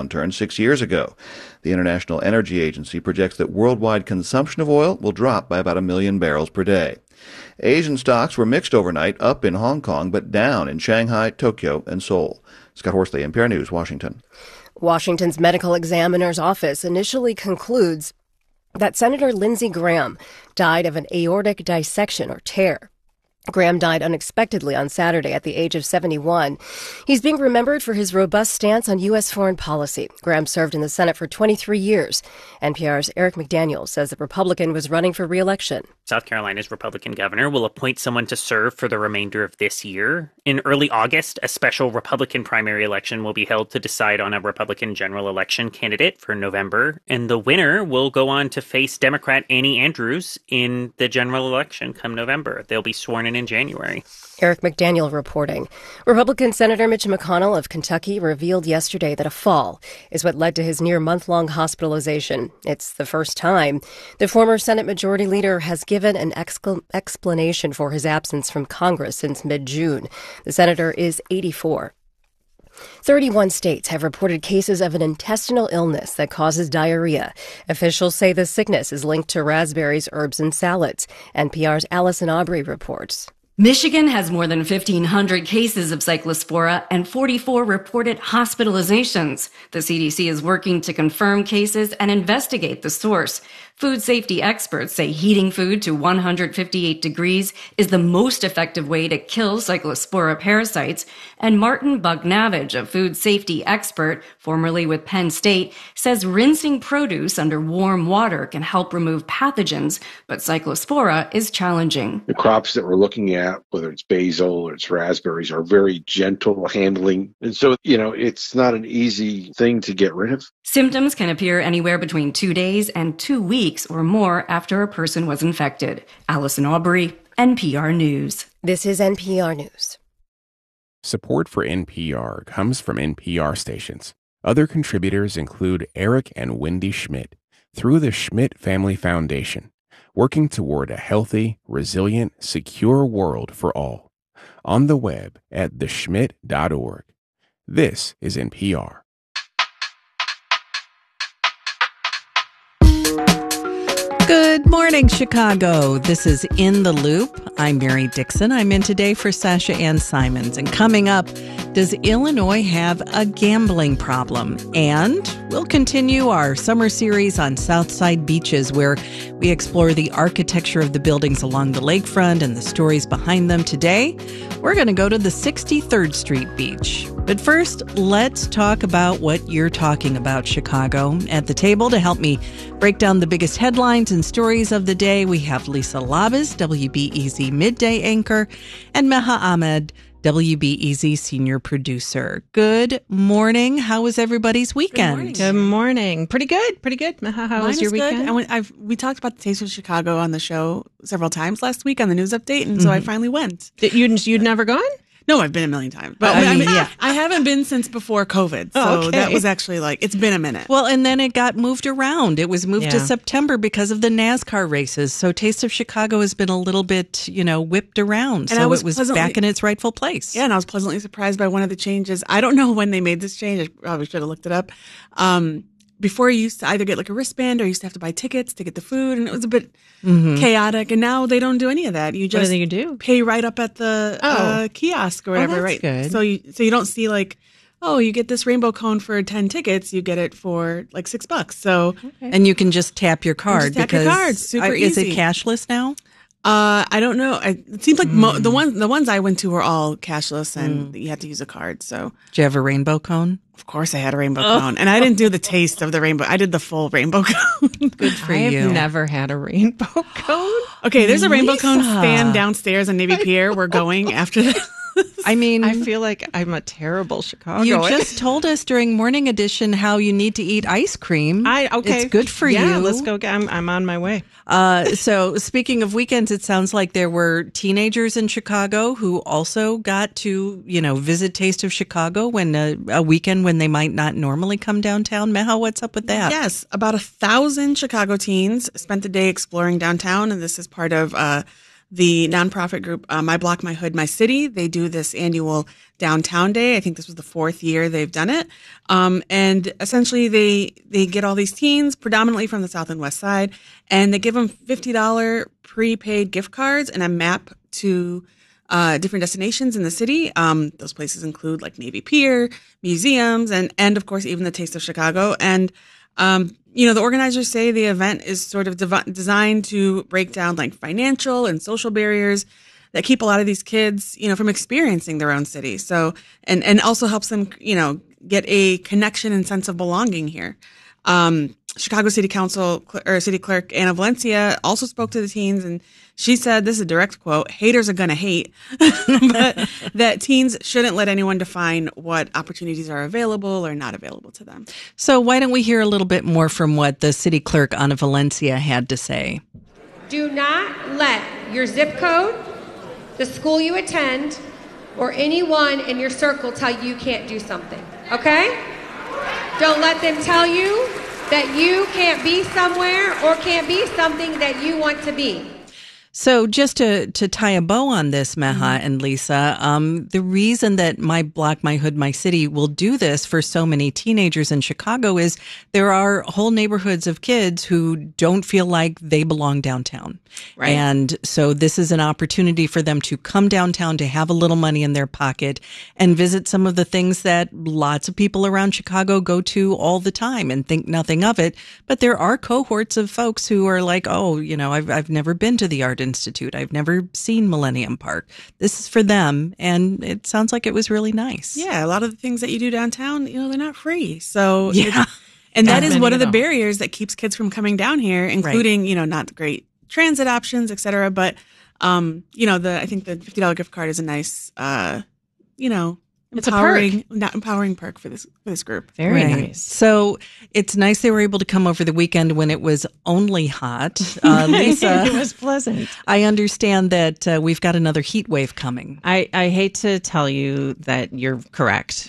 downturn 6 years ago. The International Energy Agency projects that worldwide consumption of oil will drop by about 1 million barrels per day. Asian stocks were mixed overnight, up in Hong Kong, but down in Shanghai, Tokyo, and Seoul. Scott Horsley, NPR News, Washington. Washington's medical examiner's office initially concludes that Senator Lindsey Graham died of an aortic dissection or tear. Graham died unexpectedly on Saturday at the age of 71. He's being remembered for his robust stance on U.S. foreign policy. Graham served in the Senate for 23 years. NPR's Eric McDaniel says the Republican was running for re-election. South Carolina's Republican governor will appoint someone to serve for the remainder of this year. In early August, a special Republican primary election will be held to decide on a Republican general election candidate for November, and the winner will go on to face Democrat Annie Andrews in the general election come November. They'll be sworn in January. Eric McDaniel reporting. Republican Senator Mitch McConnell of Kentucky revealed yesterday that a fall is what led to his near month-long hospitalization. It's the first time the former Senate Majority Leader has given an explanation for his absence from Congress since mid-June. The senator is 84. 31 states have reported cases of an intestinal illness that causes diarrhea. Officials say the sickness is linked to raspberries, herbs, and salads. NPR's Allison Aubrey reports. Michigan has more than 1,500 cases of Cyclospora and 44 reported hospitalizations. The CDC is working to confirm cases and investigate the source. Food safety experts say heating food to 158 degrees is the most effective way to kill Cyclospora parasites. And Martin Bugnavage, a food safety expert, formerly with Penn State, says rinsing produce under warm water can help remove pathogens, but Cyclospora is challenging. The crops that we're looking at, whether it's basil or it's raspberries, are very gentle handling. And so, it's not an easy thing to get rid of. Symptoms can appear anywhere between 2 days and 2 weeks or more after a person was infected. Allison Aubrey, NPR News. This is NPR News. Support for NPR comes from NPR stations. Other contributors include Eric and Wendy Schmidt through the Schmidt Family Foundation, working toward a healthy, resilient, secure world for all. On the web at theschmidt.org. This is NPR. Good morning, Chicago. This is In the Loop. I'm Mary Dixon. I'm in today for Sasha Ann Simons. And coming up, does Illinois have a gambling problem? And we'll continue our summer series on Southside beaches, where we explore the architecture of the buildings along the lakefront and the stories behind them. Today, we're going to go to the 63rd Street Beach. But first, let's talk about what you're talking about, Chicago. At the table to help me break down the biggest headlines and stories of the day, we have Lisa Labuz, WBEZ midday anchor, and Meha Ahmed, WBEZ senior producer. Good morning. How was everybody's weekend? Good morning. Pretty good. Meha, how was your weekend? We talked about the Taste of Chicago on the show several times last week on the news update, and so I finally went. You'd never gone? No, I've been a million times. But I haven't been since before COVID. So that was actually it's been a minute. Well, and then it got moved around. It was moved to September because of the NASCAR races. So Taste of Chicago has been a little bit, whipped around. And so it was back in its rightful place. Yeah, and I was pleasantly surprised by one of the changes. I don't know when they made this change. I probably should have looked it up. Before, you used to either get a wristband or you used to have to buy tickets to get the food, and it was a bit chaotic. And now they don't do any of that. You just pay right up at the kiosk or whatever, that's good. So you don't see you get this rainbow cone for 10 tickets. You get it for $6. So and you can just tap your card tap your card. Super easy. Is it cashless now? I don't know. It seems like the ones I went to were all cashless, and you had to use a card. So, did you have a rainbow cone? Of course, I had a rainbow cone, and I didn't do the taste of the rainbow. I did the full rainbow cone. Good for you. I've never had a rainbow cone. Okay, there's a rainbow cone stand downstairs on Navy Pier. We're going after that. I mean, I feel like I'm a terrible Chicagoan. You just told us during Morning Edition how you need to eat ice cream. It's good for you. Yeah, let's go. I'm on my way. So speaking of weekends, it sounds like there were teenagers in Chicago who also got to, visit Taste of Chicago when a weekend when they might not normally come downtown. Meha, what's up with that? Yes, about 1,000 Chicago teens spent the day exploring downtown, and this is part of the nonprofit group, My Block, My Hood, My City, they do this annual downtown day. I think this was the 4th year they've done it. And essentially they get all these teens, predominantly from the South and West Side, and they give them $50 prepaid gift cards and a map to different destinations in the city. Those places include like Navy Pier, museums, and of course, even the Taste of Chicago. And the organizers say the event is sort of designed to break down like financial and social barriers that keep a lot of these kids, from experiencing their own city. So, and also helps them, get a connection and sense of belonging here. Chicago City Council or City Clerk Anna Valencia also spoke to the teens, and she said, this is a direct quote, haters are going to hate, but that teens shouldn't let anyone define what opportunities are available or not available to them. So why don't we hear a little bit more from what the City Clerk Anna Valencia had to say? Do not let your zip code, the school you attend, or anyone in your circle tell you can't do something, okay? Don't let them tell you that you can't be somewhere or can't be something that you want to be. So just to tie a bow on this, Meha and Lisa, the reason that My Block, My Hood, My City will do this for so many teenagers in Chicago is there are whole neighborhoods of kids who don't feel like they belong downtown. Right. And so this is an opportunity for them to come downtown, to have a little money in their pocket and visit some of the things that lots of people around Chicago go to all the time and think nothing of it. But there are cohorts of folks who are like, oh, I've never been to the Art Institute. I've never seen Millennium Park. This is for them. And it sounds like it was really nice. Yeah. A lot of the things that you do downtown, they're not free. So, yeah. And that is one of the barriers that keeps kids from coming down here, including, not great transit options, et cetera. But, I think the $50 gift card is a nice, it's empowering perk for this group. Very nice. So it's nice they were able to come over the weekend when it was only hot. Lisa, it was pleasant. I understand that we've got another heat wave coming. I hate to tell you that you're correct.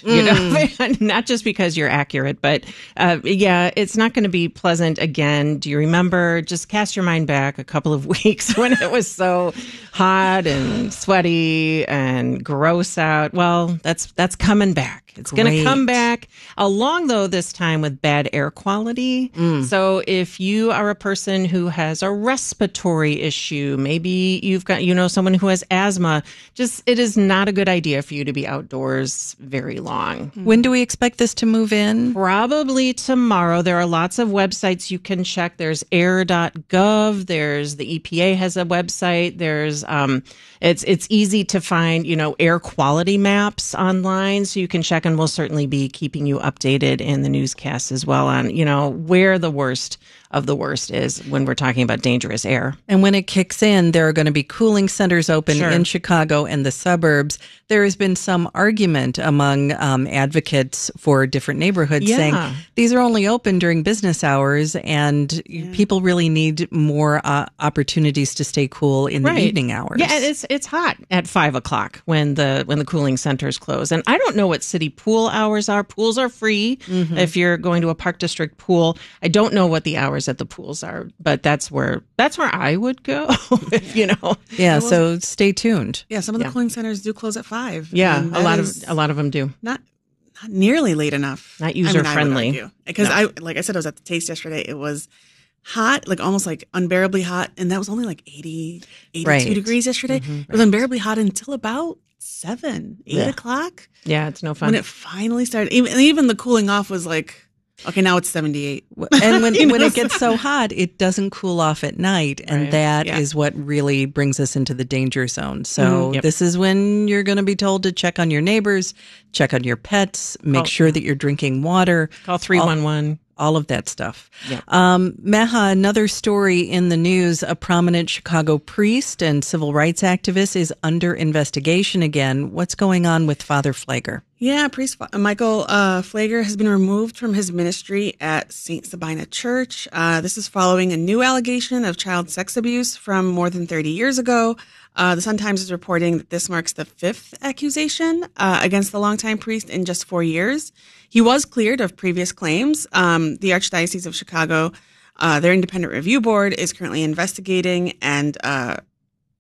Not just because you're accurate, but it's not going to be pleasant again. Do you remember? Just cast your mind back a couple of weeks when it was so hot and sweaty and gross out. Well, that's coming back. It's going to come back along, though, this time with bad air quality. So if you are a person who has a respiratory issue, maybe you've got, someone who has asthma, it is not a good idea for you to be outdoors very long. When do we expect this to move in? Probably tomorrow. There are lots of websites you can check. There's air.gov. There's the EPA has a website. There's it's easy to find, air quality maps online, so you can check, and we'll certainly be keeping you updated in the newscasts as well on, where the worst of the worst is when we're talking about dangerous air. And when it kicks in, there are going to be cooling centers open in Chicago and the suburbs. There has been some argument among advocates for different neighborhoods saying these are only open during business hours, and people really need more opportunities to stay cool in the evening hours. Yeah, it's hot at 5:00 when the cooling centers close. And I don't know what city pool hours are. Pools are free if you're going to a Park District pool. I don't know what the hours at the pools are, but that's where I would go. Yeah, so stay tuned. Yeah, some of the cooling centers do close at 5. Yeah, a lot of them do. Not nearly late enough. Not user friendly. Because like I said, I was at the Taste yesterday. It was hot, like almost like unbearably hot, and that was only like 82 degrees yesterday. It was unbearably hot until about 8 o'clock. Yeah, it's no fun. When it finally started, even the cooling off was like, okay, now it's 78. And when it gets so hot, it doesn't cool off at night. And that is what really brings us into the danger zone. So this is when you're going to be told to check on your neighbors, check on your pets, make sure that you're drinking water. Call 311. All of that stuff. Yep. Meha, another story in the news, a prominent Chicago priest and civil rights activist is under investigation again. What's going on with Father Pfleger? Yeah, Priest Michael Pfleger has been removed from his ministry at St. Sabina Church. This is following a new allegation of child sex abuse from more than 30 years ago. The Sun-Times is reporting that this marks the 5th accusation against the longtime priest in just 4 years. He was cleared of previous claims. The Archdiocese of Chicago, their independent review board, is currently investigating and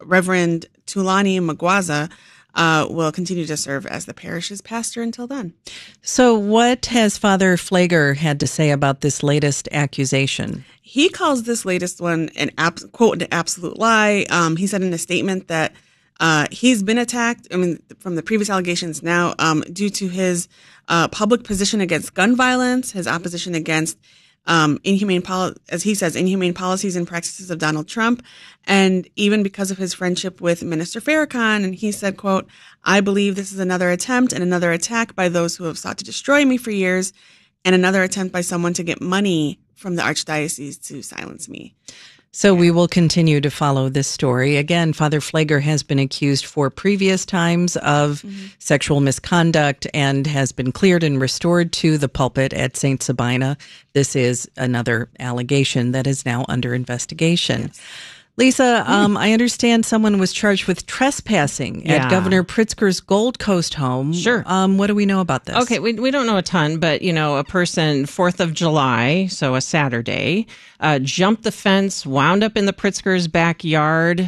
Reverend Tulani Magwaza will continue to serve as the parish's pastor until then. So what has Father Pfleger had to say about this latest accusation? He calls this latest one an absolute lie. He said in a statement that he's been attacked, from the previous allegations now, due to his public position against gun violence, his opposition against inhumane policies and practices of Donald Trump, and even because of his friendship with Minister Farrakhan. And he said, quote, "I believe this is another attempt and another attack by those who have sought to destroy me for years, and another attempt by someone to get money from the Archdiocese to silence me." So we will continue to follow this story. Again, Father Pfleger has been accused 4 previous times of sexual misconduct and has been cleared and restored to the pulpit at St. Sabina. This is another allegation that is now under investigation. Yes. Lisa, I understand someone was charged with trespassing at Governor Pritzker's Gold Coast home. Sure. What do we know about this? Okay, we don't know a ton, but, a person, 4th of July, so a Saturday, jumped the fence, wound up in the Pritzker's backyard.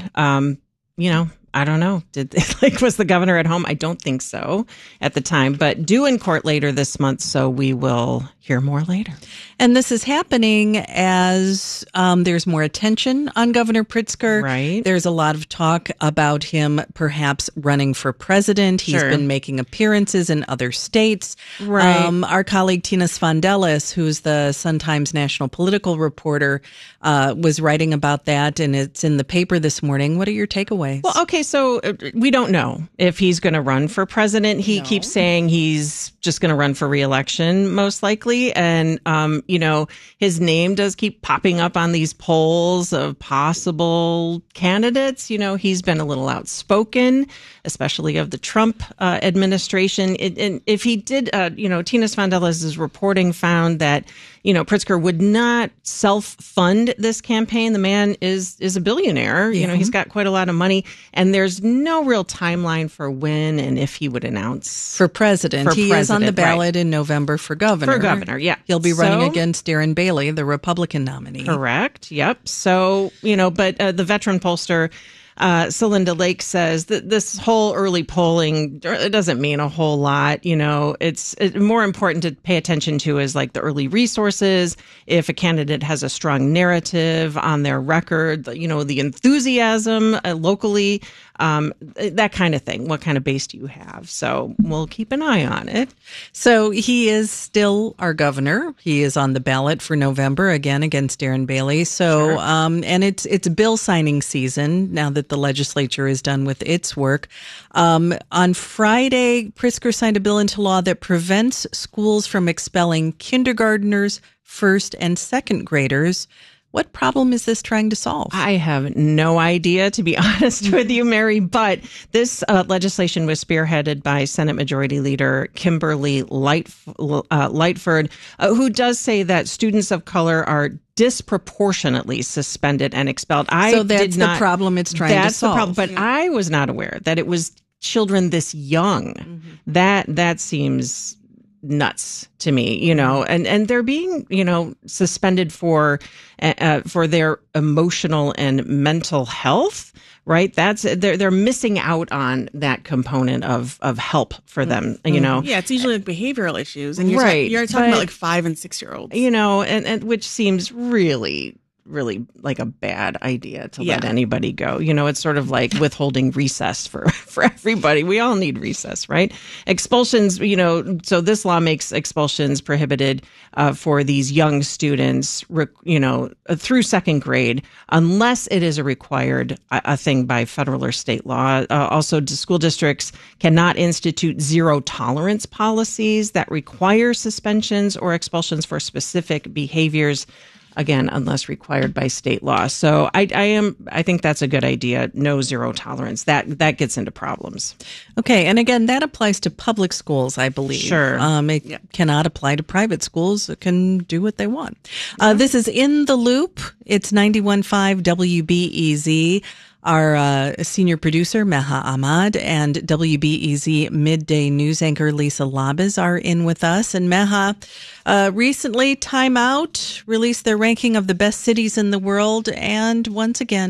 I don't know. Was the governor at home? I don't think so at the time, but due in court later this month, so we will hear more later. And this is happening as there's more attention on Governor Pritzker. Right. There's a lot of talk about him perhaps running for president. He's been making appearances in other states. Right. Our colleague Tina Svandelis, who's the Sun-Times national political reporter, was writing about that, and it's in the paper this morning. What are your takeaways? Well, okay, so we don't know if he's going to run for president. He keeps saying he's just going to run for re-election, most likely. And, his name does keep popping up on these polls of possible candidates. He's been a little outspoken, especially of the Trump administration. And if he did, Tina Svandelis' reporting found that, Pritzker would not self-fund this campaign. The man is a billionaire. He's got quite a lot of money, and there's no real timeline for when and if he would announce for president. He is on the ballot in November for governor. For governor, yeah. He'll be running against Darren Bailey, the Republican nominee. Correct. Yep. So, but the veteran pollster, Celinda Lake, says that this whole early polling, it doesn't mean a whole lot. It's more important to pay attention to is like the early resources. If a candidate has a strong narrative on their record, the enthusiasm locally, that kind of thing. What kind of base do you have? So we'll keep an eye on it. So he is still our governor. He is on the ballot for November again against Darren Bailey. So, and it's bill signing season now that the legislature is done with its work. On Friday, Pritzker signed a bill into law that prevents schools from expelling kindergartners, first and second graders. What problem is this trying to solve? I have no idea, to be honest with you, Mary, but this legislation was spearheaded by Senate Majority Leader Kimberly Lightford, who does say that students of color are disproportionately suspended and expelled. So that's the problem it's trying to solve. That's the problem, but I was not aware that it was children this young. That seems nuts to me, and they're being, suspended for their emotional and mental health, right? They're missing out on that component of help for them, Yeah, it's usually like behavioral issues, and you're talking about like 5 and 6 year olds, and which seems really like a bad idea to let anybody go. It's sort of like withholding recess for everybody. We all need recess, right? Expulsions, so this law makes expulsions prohibited for these young students, through second grade, unless it is a required a thing by federal or state law. Also, school districts cannot institute zero tolerance policies that require suspensions or expulsions for specific behaviors, again, unless required by state law. So I think that's a good idea. No zero tolerance. That gets into problems. Okay. And again, that applies to public schools, I believe. Sure. It cannot apply to private schools. It can do what they want. This is In the Loop. It's 91.5 WBEZ. Our senior producer, Meha Ahmad, and WBEZ midday news anchor Lisa Labas are in with us. And Meha, recently Time Out released their ranking of the best cities in the world. And once again,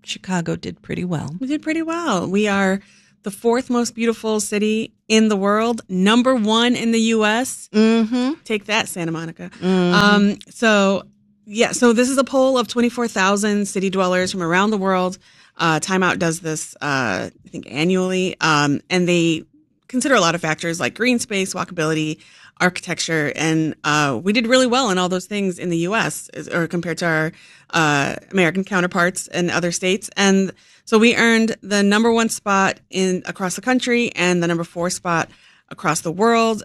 Chicago did pretty well. We did pretty well. We are the 4th most beautiful city in the world, number 1 in the U.S. Mm-hmm. Take that, Santa Monica. Mm-hmm. So this is a poll of 24,000 city dwellers from around the world. Time Out does this, I think, annually, and they consider a lot of factors like green space, walkability, architecture, and we did really well in all those things in the U.S. or compared to our American counterparts in other states. And so we earned the number 1 spot across the country and the number 4 spot across the world.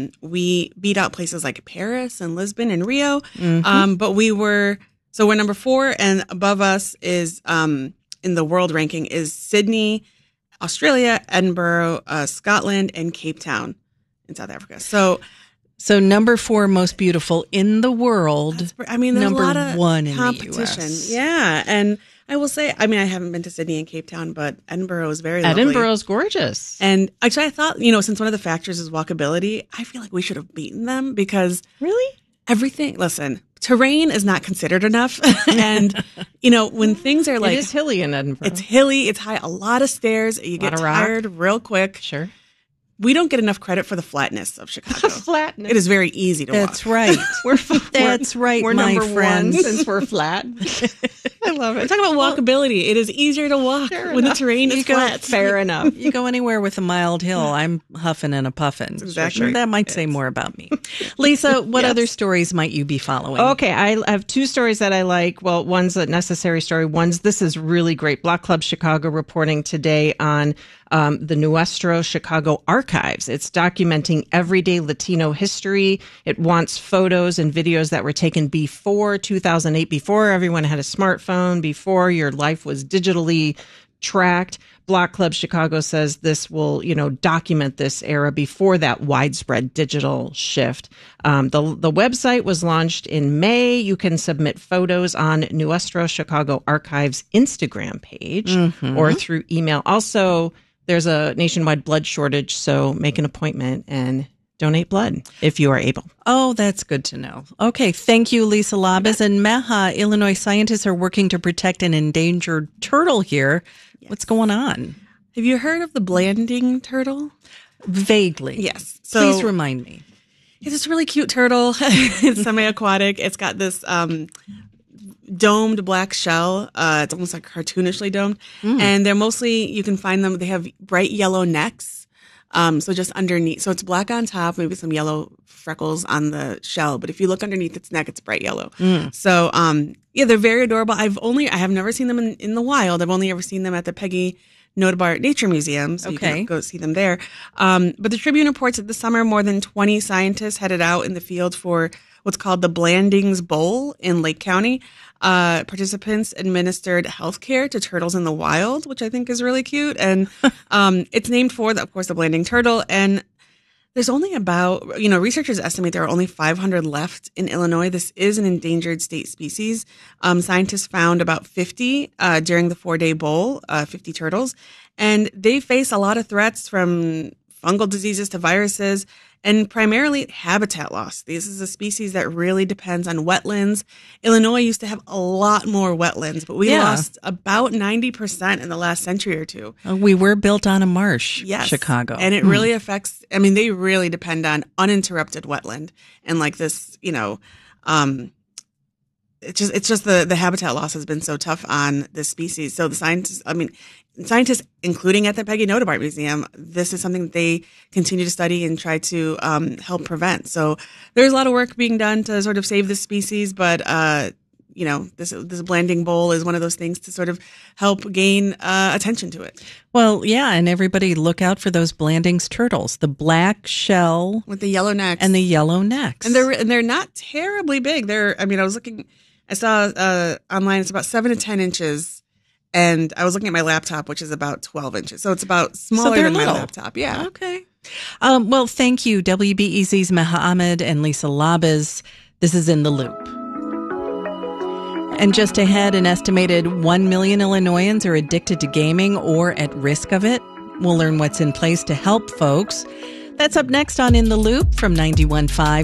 We beat out places like Paris and Lisbon and Rio, but we're number 4, and above us is in the world ranking is Sydney, Australia, Edinburgh, Scotland, and Cape Town in South Africa. So number 4 most beautiful in the world. There's number a lot of 1 in competition. the US. Yeah, and I will say, I haven't been to Sydney and Cape Town, but Edinburgh is very lovely. Edinburgh's gorgeous. And actually, I thought, since one of the factors is walkability, I feel like we should have beaten them because really everything. Listen, terrain is not considered enough, and when things are like it is hilly in Edinburgh. It's hilly, it's high, a lot of stairs. You get tired real quick. Sure. We don't get enough credit for the flatness of Chicago. Flatness. It is very easy to walk. That's right. That's right, we're my number friends. 1 since we're flat. I love it. We're talking about walkability. It is easier to walk when the terrain is flat. Fair enough. You go anywhere with a mild hill, I'm huffing and a puffing. Exactly. That might say more about me. Lisa, what other stories might you be following? Okay, I have 2 stories that I like. Well, one's a necessary story. This is really great. Block Club Chicago reporting today on the Nuestro Chicago Archives. It's documenting everyday Latino history. It wants photos and videos that were taken before 2008, before everyone had a smartphone, before your life was digitally tracked. Block Club Chicago says this will, document this era before that widespread digital shift. The website was launched in May. You can submit photos on Nuestro Chicago Archives Instagram page or through email. Also, there's a nationwide blood shortage, so make an appointment and donate blood if you are able. Oh, that's good to know. Okay, thank you, Lisa Labas. And Meha, Illinois scientists are working to protect an endangered turtle here. Yes. What's going on? Have you heard of the Blanding turtle? Vaguely. Yes. So, please remind me. It's this really cute turtle. It's semi-aquatic. It's got this domed black shell. It's almost like cartoonishly domed. And they're mostly, you can find them, they have bright yellow necks. So just underneath, so it's black on top, maybe some yellow freckles on the shell. But if you look underneath its neck, it's bright yellow. So, they're very adorable. I have never seen them in the wild. I've only ever seen them at the Peggy Notabart Nature Museum. So you can go see them there. But the Tribune reports that this summer, more than 20 scientists headed out in the field for what's called the Blandings Bowl in Lake County. Participants administered healthcare to turtles in the wild, which I think is really cute. And it's named for, of course, the Blanding turtle. And there's only about, researchers estimate there are only 500 left in Illinois. This is an endangered state species. Scientists found about 50 during the 4-day bowl, 50 turtles. And they face a lot of threats from fungal diseases to viruses, and primarily habitat loss. This is a species that really depends on wetlands. Illinois used to have a lot more wetlands, but we lost about 90% in the last century or two. We were built on a marsh, yes. Chicago. And it really affects, they really depend on uninterrupted wetland. And like this, it's just the habitat loss has been so tough on this species. So the scientists, including at the Peggy Notabart Museum, this is something that they continue to study and try to help prevent. So there's a lot of work being done to sort of save this species, but this Blanding Bowl is one of those things to sort of help gain attention to it. Well, yeah, and everybody look out for those Blandings turtles, the black shell with the yellow necks and the yellow necks, and they're not terribly big. I saw online it's about 7 to 10 inches. And I was looking at my laptop, which is about 12 inches. So it's about smaller than my laptop. Yeah. Okay. Well, thank you, WBEZ's Meha Ahmed and Lisa Labas. This is In the Loop. And just ahead, an estimated 1 million Illinoisans are addicted to gaming or at risk of it. We'll learn what's in place to help folks. That's up next on In the Loop from 91.5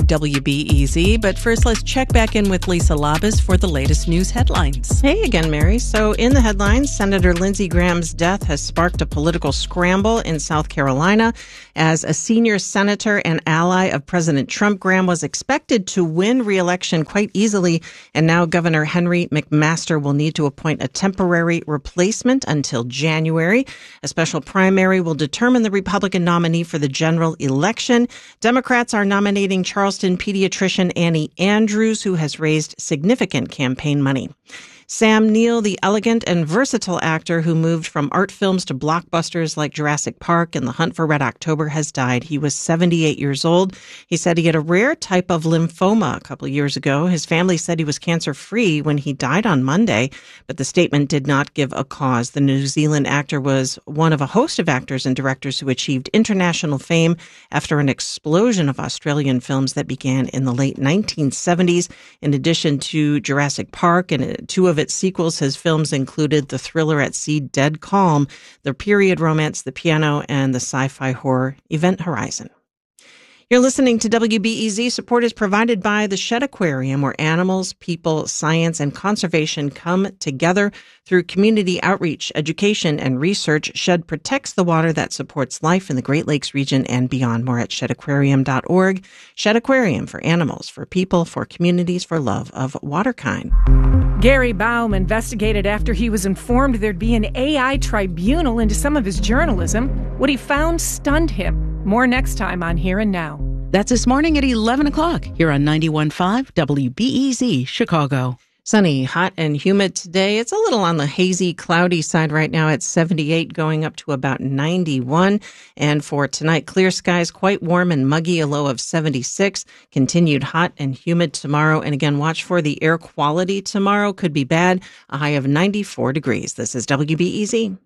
WBEZ. But first, let's check back in with Lisa Labus for the latest news headlines. Hey again, Mary. So in the headlines, Senator Lindsey Graham's death has sparked a political scramble in South Carolina. As a senior senator and ally of President Trump, Graham was expected to win re-election quite easily, and now Governor Henry McMaster will need to appoint a temporary replacement until January. A special primary will determine the Republican nominee for the general election. Democrats are nominating Charleston pediatrician Annie Andrews, who has raised significant campaign money. Sam Neill, the elegant and versatile actor who moved from art films to blockbusters like Jurassic Park and The Hunt for Red October, has died. He was 78 years old. He said he had a rare type of lymphoma a couple of years ago. His family said he was cancer-free when he died on Monday, but the statement did not give a cause. The New Zealand actor was one of a host of actors and directors who achieved international fame after an explosion of Australian films that began in the late 1970s. In addition to Jurassic Park and two of its sequels, his films included the thriller at sea Dead Calm, the period romance The Piano, and the sci-fi horror Event Horizon. You're listening to WBEZ. Support is provided by the Shedd Aquarium, where animals, people, science, and conservation come together through community outreach, education, and research. Shedd protects the water that supports life in the Great Lakes region and beyond. More at sheddaquarium.org. Shedd Aquarium, for animals, for people, for communities, for love of waterkind. Gary Baum investigated after he was informed there'd be an AI tribunal into some of his journalism. What he found stunned him. More next time on Here and Now. That's this morning at 11 o'clock here on 91.5 WBEZ Chicago. Sunny, hot, and humid today. It's a little on the hazy, cloudy side right now at 78, going up to about 91. And for tonight, clear skies, quite warm and muggy, a low of 76. Continued hot and humid tomorrow. And again, watch for the air quality tomorrow. Could be bad. A high of 94 degrees. This is WBEZ.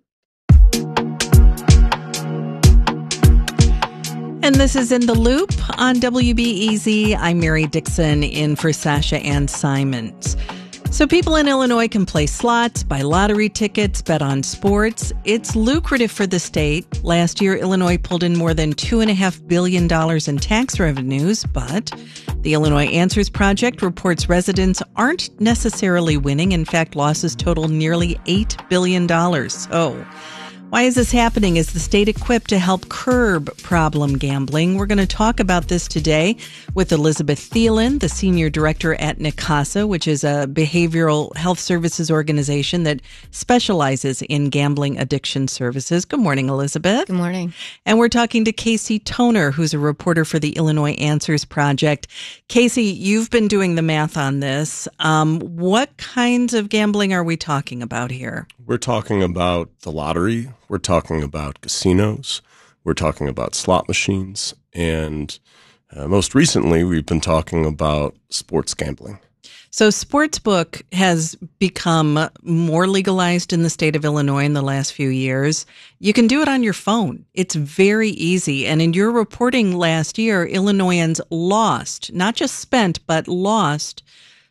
And this is In the Loop on WBEZ. I'm Mary Dixon, in for Sasha Ann Simons. So people in Illinois can play slots, buy lottery tickets, bet on sports. It's lucrative for the state. Last year, Illinois pulled in more than $2.5 billion in tax revenues, but the Illinois Answers Project reports residents aren't necessarily winning. In fact, losses total nearly $8 billion. So why is this happening? Is the state equipped to help curb problem gambling? We're going to talk about this today with Elizabeth Thielen, the senior director at NCASA, which is a behavioral health services organization that specializes in gambling addiction services. Good morning, Elizabeth. Good morning. And we're talking to Casey Toner, who's a reporter for the Illinois Answers Project. Casey, you've been doing the math on this. What kinds of gambling are we talking about here? We're talking about the lottery. We're talking about casinos. We're talking about slot machines. And most recently, we've been talking about sports gambling. So sportsbook has become more legalized in the state of Illinois in the last few years. You can do it on your phone. It's very easy. And in your reporting last year, Illinoisans lost, not just spent, but lost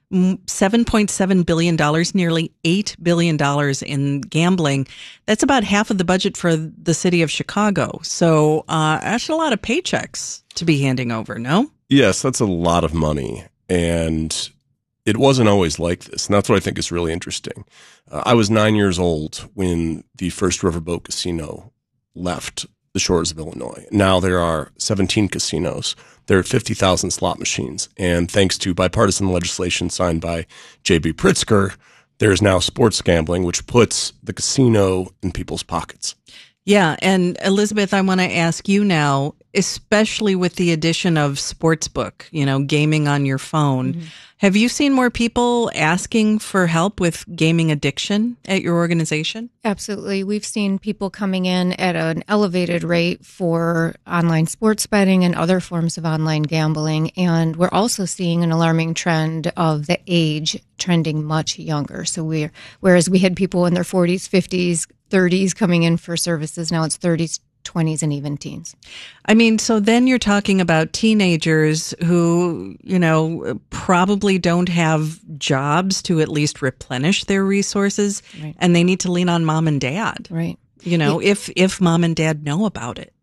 $7.7 billion, nearly $8 billion in gambling. That's about half of the budget for the city of Chicago. So that's a lot of paychecks to be handing over, no? Yes, that's a lot of money. And it wasn't always like this. And that's what I think is really interesting. I was 9 years old when the first Riverboat Casino left the shores of Illinois. Now there are 17 casinos. There are 50,000 slot machines. And thanks to bipartisan legislation signed by J.B. Pritzker, there is now sports gambling, which puts the casino in people's pockets. Yeah. And Elizabeth, I want to ask you now, especially with the addition of sportsbook, gaming on your phone. Mm-hmm. Have you seen more people asking for help with gaming addiction at your organization? Absolutely. We've seen people coming in at an elevated rate for online sports betting and other forms of online gambling. And we're also seeing an alarming trend of the age trending much younger. So whereas we had people in their 40s, 50s, 30s coming in for services, now it's 30s, 20s, and even teens. I mean, so then you're talking about teenagers who, probably don't have jobs to at least replenish their resources, right, and they need to lean on mom and dad. Right. If mom and dad know about it.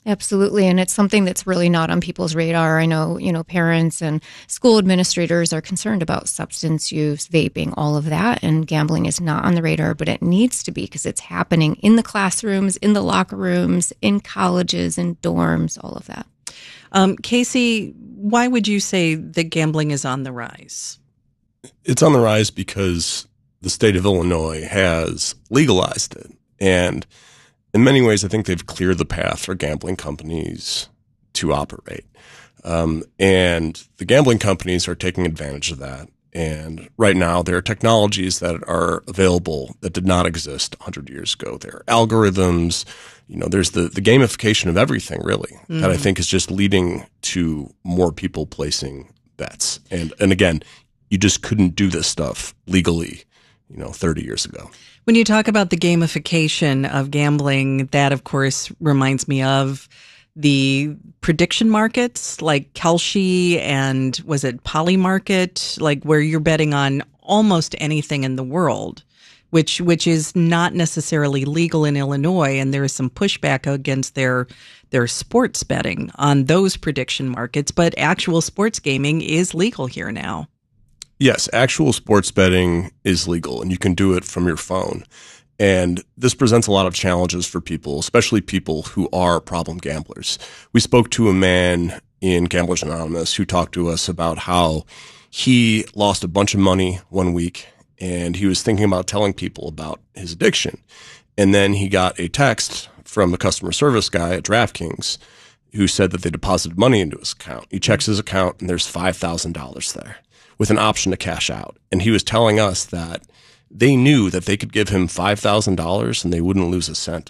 Absolutely. And it's something that's really not on people's radar. I know, parents and school administrators are concerned about substance use, vaping, all of that. And gambling is not on the radar, but it needs to be because it's happening in the classrooms, in the locker rooms, in colleges, in dorms, all of that. Casey, why would you say that gambling is on the rise? It's on the rise because the state of Illinois has legalized it. And in many ways, I think they've cleared the path for gambling companies to operate. And the gambling companies are taking advantage of that. And right now, there are technologies that are available that did not exist 100 years ago. There are algorithms, there's the gamification of everything, really, that I think is just leading to more people placing bets. And again, you just couldn't do this stuff legally, 30 years ago. When you talk about the gamification of gambling, that, of course, reminds me of the prediction markets like Kalshi and was it Polymarket, like where you're betting on almost anything in the world, which is not necessarily legal in Illinois. And there is some pushback against their sports betting on those prediction markets. But actual sports gaming is legal here now. Yes, actual sports betting is legal, and you can do it from your phone. And this presents a lot of challenges for people, especially people who are problem gamblers. We spoke to a man in Gamblers Anonymous who talked to us about how he lost a bunch of money one week, and he was thinking about telling people about his addiction. And then he got a text from the customer service guy at DraftKings who said that they deposited money into his account. He checks his account, and there's $5,000 there, with an option to cash out. And he was telling us that they knew that they could give him $5,000 and they wouldn't lose a cent.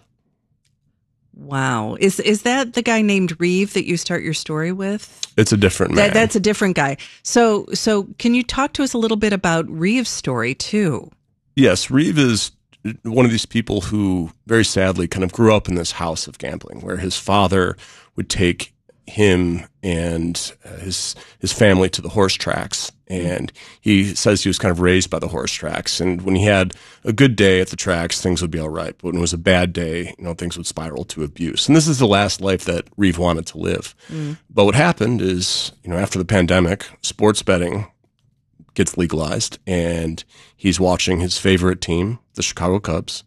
Wow. Is that the guy named Reeve that you start your story with? It's a different man. That's a different guy. So can you talk to us a little bit about Reeve's story too? Yes, Reeve is one of these people who very sadly kind of grew up in this house of gambling where his father would take him and his family to the horse tracks. And he says he was kind of raised by the horse tracks. And when he had a good day at the tracks, things would be all right. But when it was a bad day, things would spiral to abuse. And this is the last life that Reeve wanted to live. But what happened is, after the pandemic, sports betting gets legalized and he's watching his favorite team, the Chicago Cubs.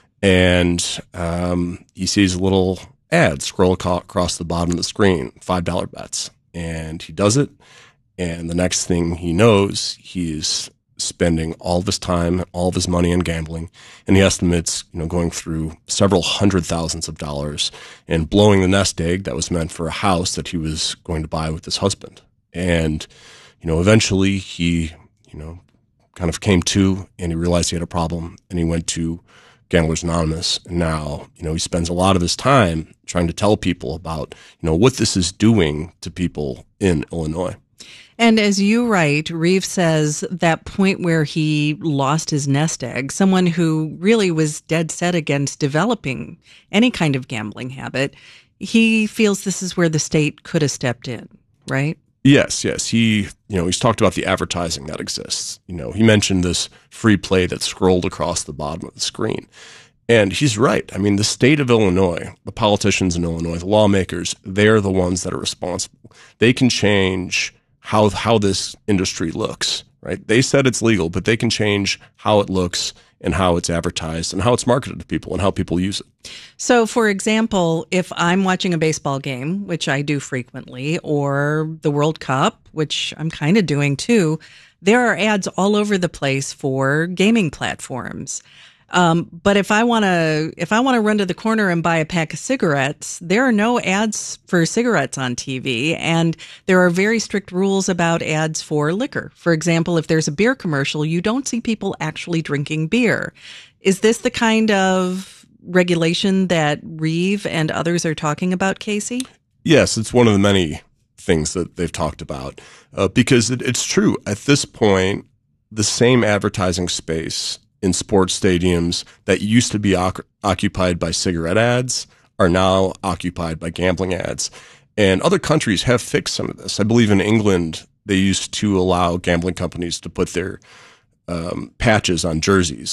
And he sees a little ad scroll across the bottom of the screen, $5 bets. And he does it. And the next thing he knows, he's spending all of his time, all of his money on gambling. And he estimates, going through several hundred thousands of dollars and blowing the nest egg that was meant for a house that he was going to buy with his husband. And, eventually he, kind of came to and he realized he had a problem and he went to Gamblers Anonymous. And now, he spends a lot of his time trying to tell people about, what this is doing to people in Illinois. And as you write, Reeve says that point where he lost his nest egg, someone who really was dead set against developing any kind of gambling habit, he feels this is where the state could have stepped in, right? Yes. He's talked about the advertising that exists. He mentioned this free play that scrolled across the bottom of the screen. And he's right. I mean, the state of Illinois, the politicians in Illinois, the lawmakers, they're the ones that are responsible. They can change how this industry looks, right? They said it's legal, but they can change how it looks and how it's advertised and how it's marketed to people and how people use it. So, for example, if I'm watching a baseball game, which I do frequently, or the World Cup, which I'm kind of doing too, there are ads all over the place for gaming platforms. But if I want to run to the corner and buy a pack of cigarettes, there are no ads for cigarettes on TV. And there are very strict rules about ads for liquor. For example, if there's a beer commercial, you don't see people actually drinking beer. Is this the kind of regulation that Reeve and others are talking about, Casey? Yes, it's one of the many things that they've talked about because it's true. At this point, the same advertising space in sports stadiums that used to be occupied by cigarette ads are now occupied by gambling ads. And other countries have fixed some of this. I believe in England, they used to allow gambling companies to put their patches on jerseys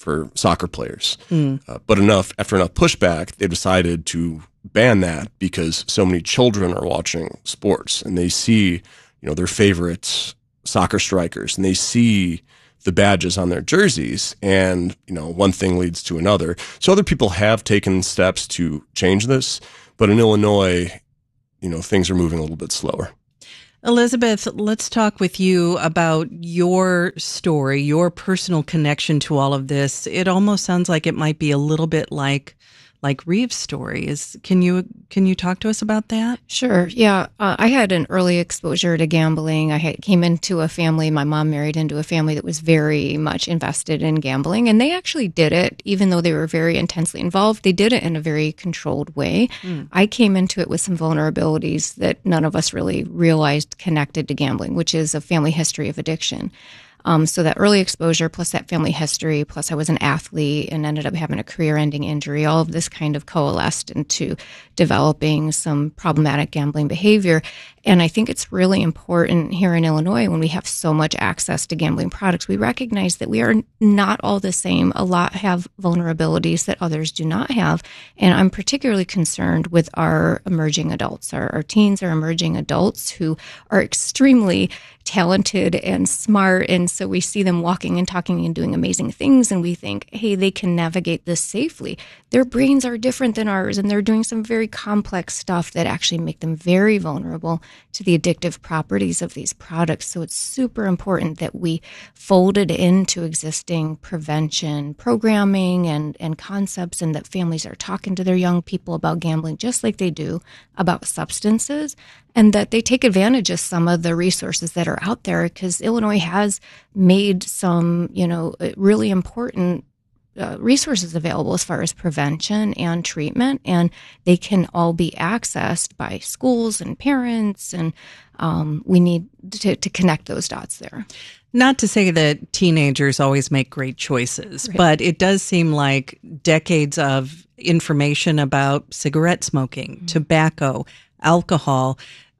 for soccer players. But after enough pushback, they decided to ban that because so many children are watching sports and they see, their favorite soccer strikers and they see the badges on their jerseys, and one thing leads to another. So other people have taken steps to change this, but in Illinois, things are moving a little bit slower. Elizabeth, let's talk with you about your story, your personal connection to all of this. It almost sounds like it might be a little bit like Reeve's story. Can you talk to us about that? Sure. Yeah. I had an early exposure to gambling. I came into a family, my mom married into a family that was very much invested in gambling, and they actually did it, even though they were very intensely involved, they did it in a very controlled way. I came into it with some vulnerabilities that none of us really realized connected to gambling, which is a family history of addiction. So that early exposure plus that family history, plus I was an athlete and ended up having a career-ending injury, all of this kind of coalesced into developing some problematic gambling behavior. And I think it's really important here in Illinois, when we have so much access to gambling products, we recognize that we are not all the same. A lot have vulnerabilities that others do not have. And I'm particularly concerned with our emerging adults. Our teens are emerging adults who are extremely talented and smart. And so we see them walking and talking and doing amazing things. And we think, hey, they can navigate this safely. Their brains are different than ours. And they're doing some very complex stuff that actually make them very vulnerable to the addictive properties of these products. So it's super important that we fold it into existing prevention programming and concepts, and that families are talking to their young people about gambling just like they do about substances, and that they take advantage of some of the resources that are out there, because Illinois has made some, really important resources available as far as prevention and treatment, and they can all be accessed by schools and parents, and we need to connect those dots there. Not to say that teenagers always make great choices, right, but it does seem like decades of information about cigarette smoking, tobacco, alcohol,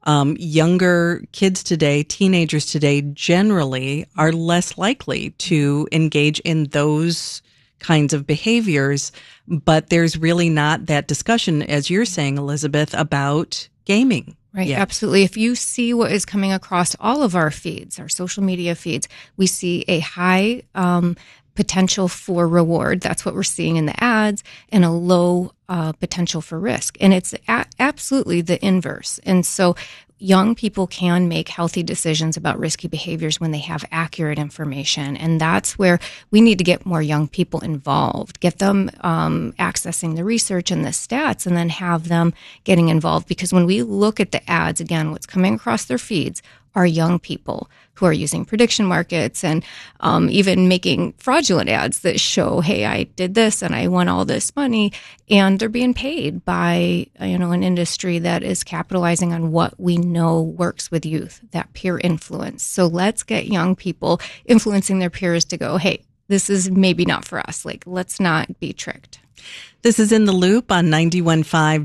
younger kids today, teenagers today generally are less likely to engage in those kinds of behaviors, but there's really not that discussion, as you're saying, Elizabeth, about gaming. Right, yet. Absolutely. If you see what is coming across all of our feeds, our social media feeds, we see a high potential for reward. That's what we're seeing in the ads, and a low potential for risk. And it's absolutely the inverse. And so young people can make healthy decisions about risky behaviors when they have accurate information. And that's where we need to get more young people involved, get them accessing the research and the stats, and then have them getting involved. Because when we look at the ads, again, what's coming across their feeds are young people who are using prediction markets and even making fraudulent ads that show, hey, I did this and I won all this money, and they're being paid by an industry that is capitalizing on what we know works with youth, that peer influence. So let's get young people influencing their peers to go, hey, this is maybe not for us. Let's not be tricked. This is In the Loop on 91.5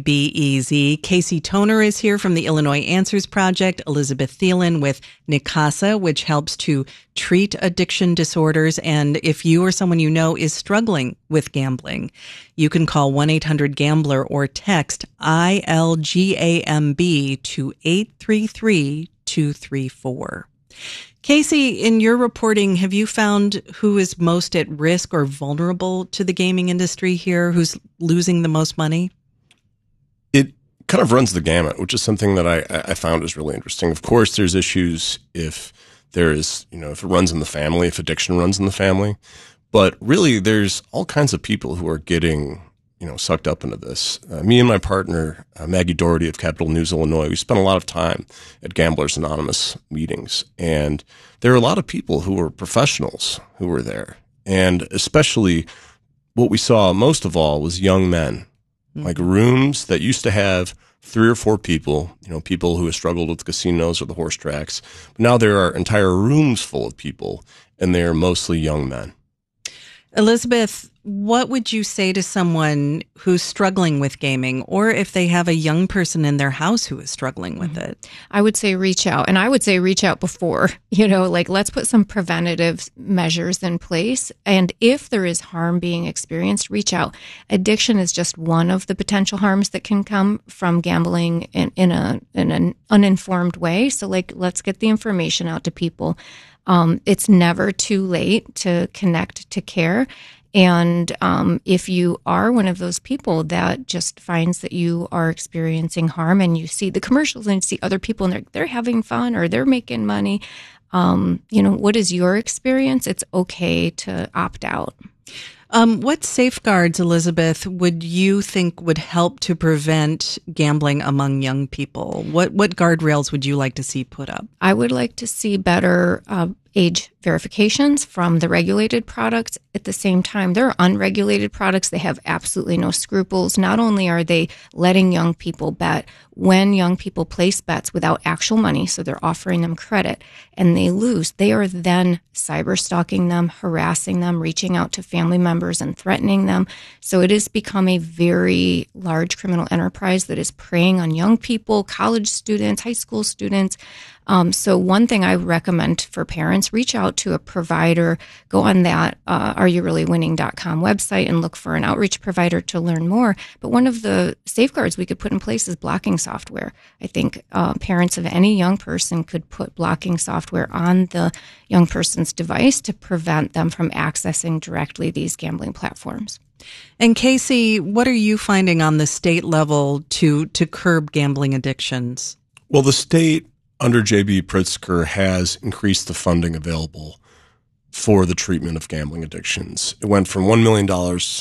WBEZ. Casey Toner is here from the Illinois Answers Project. Elizabeth Thielen with NICASA, which helps to treat addiction disorders. And if you or someone you know is struggling with gambling, you can call 1-800-GAMBLER or text ILGAMB to 833-234. Casey, in your reporting, have you found who is most at risk or vulnerable to the gaming industry here, who's losing the most money? It kind of runs the gamut, which is something that I found is really interesting. Of course, there's issues if there is, if it runs in the family, if addiction runs in the family. But really, there's all kinds of people who are getting sucked up into this. Me and my partner, Maggie Doherty of Capital News Illinois, we spent a lot of time at Gamblers Anonymous meetings, and there are a lot of people who were professionals who were there. And especially what we saw most of all was young men, like rooms that used to have 3 or 4 people, people who have struggled with casinos or the horse tracks. But now there are entire rooms full of people, and they are mostly young men. Elizabeth, what would you say to someone who's struggling with gaming, or if they have a young person in their house who is struggling with it? I would say reach out. And I would say reach out before, let's put some preventative measures in place. And if there is harm being experienced, reach out. Addiction is just one of the potential harms that can come from gambling in an uninformed way. So let's get the information out to people. It's never too late to connect to care. And if you are one of those people that just finds that you are experiencing harm and you see the commercials and you see other people and they're having fun or they're making money, what is your experience? It's okay to opt out. What safeguards, Elizabeth, would you think would help to prevent gambling among young people? What guardrails would you like to see put up? I would like to see better age verifications from the regulated products. At the same time, there are unregulated products. They have absolutely no scruples. Not only are they letting young people bet, when young people place bets without actual money, so they're offering them credit, and they lose, they are then cyber stalking them, harassing them, reaching out to family members and threatening them. So it has become a very large criminal enterprise that is preying on young people, college students, high school students. So one thing I recommend for parents, reach out to a provider, go on that areyourreallywinning.com website and look for an outreach provider to learn more. But one of the safeguards we could put in place is blocking software. I think parents of any young person could put blocking software on the young person's device to prevent them from accessing directly these gambling platforms. And Casey, what are you finding on the state level to curb gambling addictions? Well, the state under J.B. Pritzker has increased the funding available for the treatment of gambling addictions. It went from $1 million,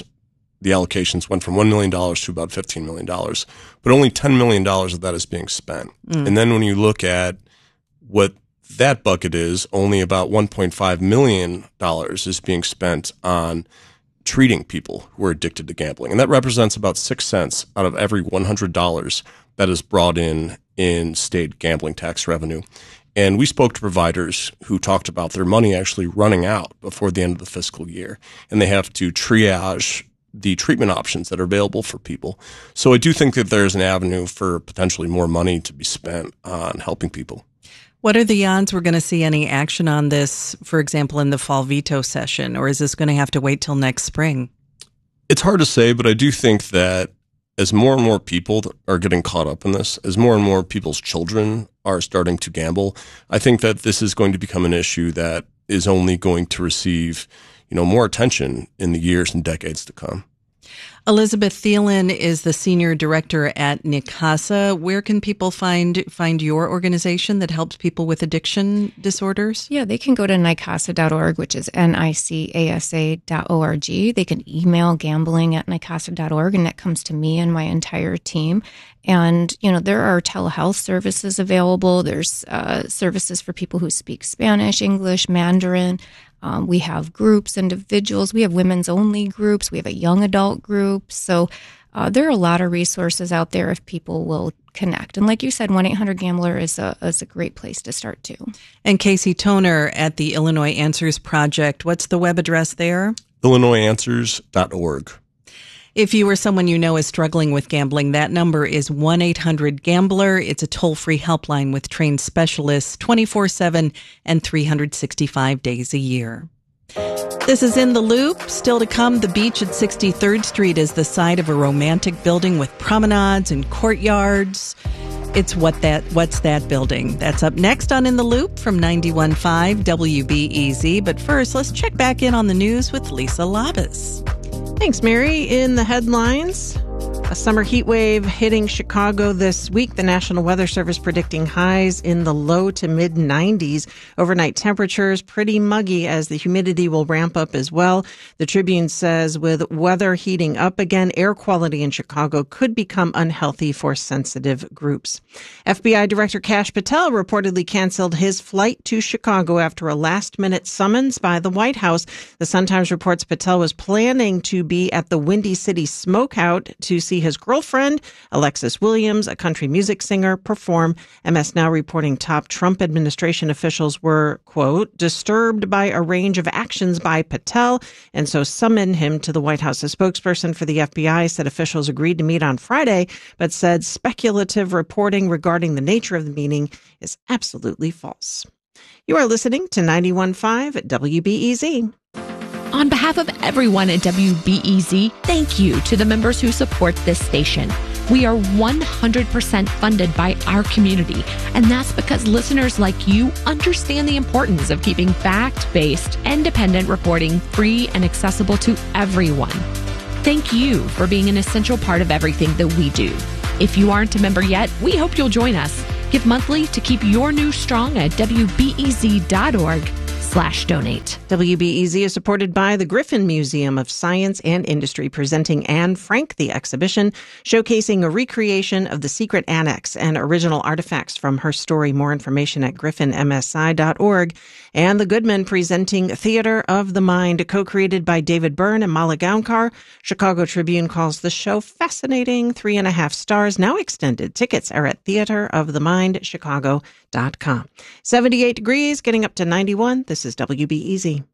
the allocations went from $1 million to about $15 million, but only $10 million of that is being spent. And then when you look at what that bucket is, only about $1.5 million is being spent on treating people who are addicted to gambling. And that represents about 6 cents out of every $100 that is brought in state gambling tax revenue. And we spoke to providers who talked about their money actually running out before the end of the fiscal year, and they have to triage the treatment options that are available for people. So I do think that there's an avenue for potentially more money to be spent on helping people. What are the odds we're going to see any action on this, for example, in the fall veto session, or is this going to have to wait till next spring? It's hard to say, but I do think that as more and more people are getting caught up in this, as more and more people's children are starting to gamble, I think that this is going to become an issue that is only going to receive, more attention in the years and decades to come. Elizabeth Thielen is the senior director at NICASA. Where can people find your organization that helps people with addiction disorders? Yeah, they can go to nicasa.org, which is nicasa.org. They can email gambling@nicasa.org, and that comes to me and my entire team. And, there are telehealth services available. There's services for people who speak Spanish, English, Mandarin. We have groups, individuals. We have women's only groups. We have a young adult group. So there are a lot of resources out there if people will connect. And like you said, 1-800-GAMBLER is a great place to start too. And Casey Toner at the Illinois Answers Project. What's the web address there? IllinoisAnswers.org. If you or someone you know is struggling with gambling, that number is 1-800-GAMBLER. It's a toll-free helpline with trained specialists 24/7 and 365 days a year. This is In the Loop. Still to come, the beach at 63rd Street is the site of a romantic building with promenades and courtyards. It's What's That Building? That's up next on In the Loop from 91.5 WBEZ. But first, let's check back in on the news with Lisa Labus. Thanks, Mary. In the headlines, a summer heat wave hitting Chicago this week. The National Weather Service predicting highs in the low to mid 90s. Overnight temperatures pretty muggy as the humidity will ramp up as well. The Tribune says with weather heating up again, air quality in Chicago could become unhealthy for sensitive groups. FBI Director Kash Patel reportedly canceled his flight to Chicago after a last-minute summons by the White House. The Sun-Times reports Patel was planning to be at the Windy City Smokeout to see his girlfriend, Alexis Williams, a country music singer, perform. MS Now reporting top Trump administration officials were, quote, disturbed by a range of actions by Patel, and so summoned him to the White House. A spokesperson for the FBI said officials agreed to meet on Friday, but said speculative reporting regarding the nature of the meeting is absolutely false. You are listening to 91.5 at WBEZ. On behalf of everyone at WBEZ, thank you to the members who support this station. We are 100% funded by our community, and that's because listeners like you understand the importance of keeping fact-based, independent reporting free and accessible to everyone. Thank you for being an essential part of everything that we do. If you aren't a member yet, we hope you'll join us. Give monthly to keep your news strong at WBEZ.org/donate. WBEZ is supported by the Griffin Museum of Science and Industry, presenting Anne Frank, the exhibition, showcasing a recreation of the secret annex and original artifacts from her story. More information at griffinmsi.org. And the Goodman presenting Theater of the Mind, co-created by David Byrne and Mala Gaunkar. Chicago Tribune calls the show fascinating, 3.5 stars, now extended. Tickets are at theaterofthemindchicago.com. 78 degrees, getting up to 91. This is WBEZ.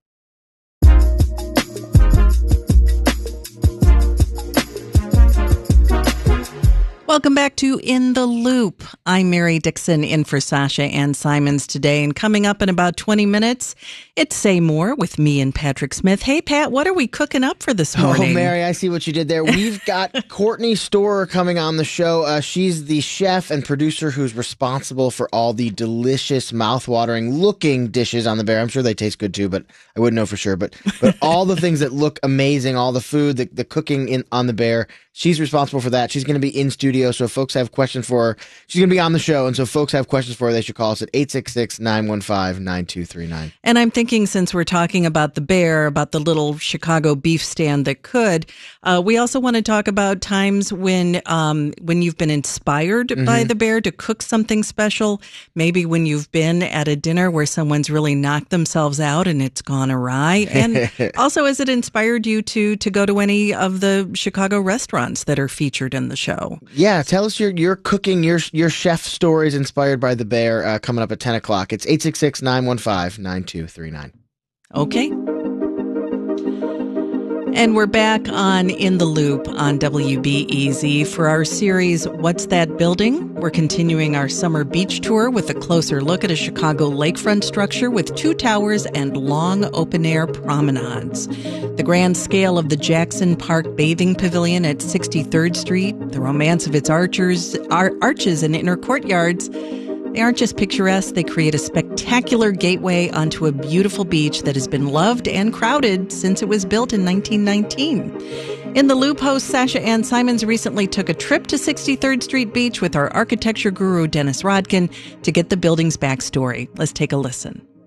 Welcome back to In the Loop. I'm Mary Dixon in for Sasha Ann Simons today. And coming up in about 20 minutes, it's Say More with me and Patrick Smith. Hey, Pat, what are we cooking up for this morning? Oh, Mary, I see what you did there. We've got Courtney Storer coming on the show. She's the chef and producer who's responsible for all the delicious, mouth-watering looking dishes on the Bear. I'm sure they taste good too, but I wouldn't know for sure. But all the things that look amazing, all the food, the cooking on the Bear, she's responsible for that. She's going to be in studio. So if folks have questions for her, she's going to be on the show. And so if folks have questions for her, they should call us at 866-915-9239. And I'm thinking, since we're talking about the Bear, about the little Chicago beef stand that could, we also want to talk about times when you've been inspired by the Bear to cook something special. Maybe when you've been at a dinner where someone's really knocked themselves out and it's gone awry. And also, has it inspired you to go to any of the Chicago restaurants that are featured in the show? Yeah, tell us your cooking, your chef stories inspired by the Bear coming up at 10 o'clock. It's 866-915-9239. Okay. And we're back on In the Loop on WBEZ for our series, What's That Building? We're continuing our summer beach tour with a closer look at a Chicago lakefront structure with 2 towers and long open-air promenades. The grand scale of the Jackson Park Bathing Pavilion at 63rd Street, the romance of its arches and inner courtyards, they aren't just picturesque, they create a spectacular gateway onto a beautiful beach that has been loved and crowded since it was built in 1919. In the Loop, host Sasha Ann Simons recently took a trip to 63rd Street Beach with our architecture guru Dennis Rodkin to get the building's backstory. Let's take a listen.